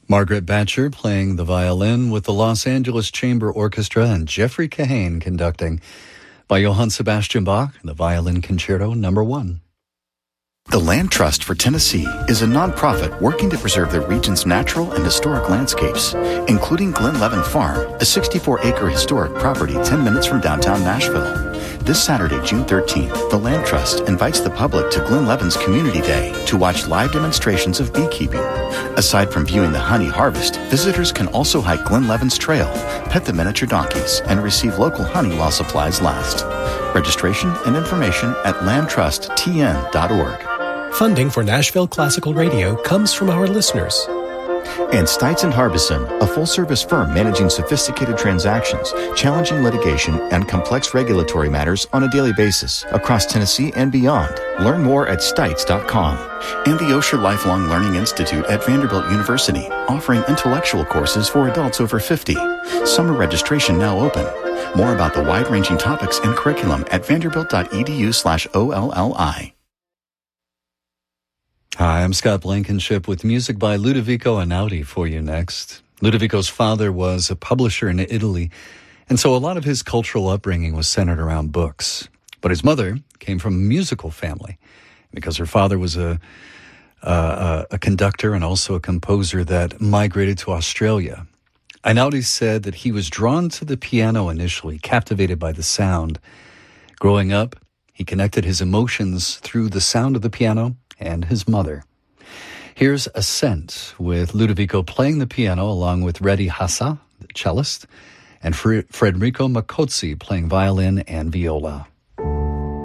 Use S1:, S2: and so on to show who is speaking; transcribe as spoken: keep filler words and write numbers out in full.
S1: Margaret Batcher playing the violin with the Los Angeles Chamber Orchestra and Jeffrey Kahane conducting. By Johann Sebastian Bach, the Violin Concerto Number One.
S2: The Land Trust for Tennessee is a nonprofit working to preserve the region's natural and historic landscapes, including Glen Levin Farm, a sixty-four acre historic property ten minutes from downtown Nashville. This Saturday, June thirteenth, the Land Trust invites the public to Glen Levin's Community Day to watch live demonstrations of beekeeping. Aside from viewing the honey harvest, visitors can also hike Glen Levin's Trail, pet the miniature donkeys, and receive local honey while supplies last. Registration and information at land trust t n dot org.
S3: Funding for Nashville Classical Radio comes from our listeners.
S2: And Stites and Harbison, a full-service firm managing sophisticated transactions, challenging litigation, and complex regulatory matters on a daily basis across Tennessee and beyond. Learn more at stites dot com. And the Osher Lifelong Learning Institute at Vanderbilt University, offering intellectual courses for adults over fifty. Summer registration now open. More about the wide-ranging topics and curriculum at vanderbilt.edu slash OLLI.
S1: Hi, I'm Scott Blankenship with music by Ludovico Einaudi for you next. Ludovico's father was a publisher in Italy, and so a lot of his cultural upbringing was centered around books. But his mother came from a musical family because her father was a, a, a conductor and also a composer that migrated to Australia. Einaudi said that he was drawn to the piano initially, captivated by the sound. Growing up, he connected his emotions through the sound of the piano and his mother. Here's Ascent, with Ludovico playing the piano along with Reddy Hassa, the cellist, and Frederico Macozzi playing violin and viola.